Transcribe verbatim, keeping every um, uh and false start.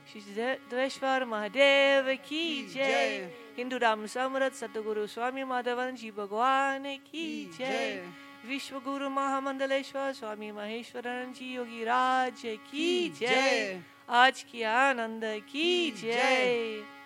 श्री सिद्धेश्वर महादेव की जय। हिंदू राम समर्थ सतगुरु स्वामी माधवन जी भगवान की जय। विश्व गुरु महामंडलेश्वर स्वामी महेश्वरन जी योगी राज की जय। आज की आनंद की जय।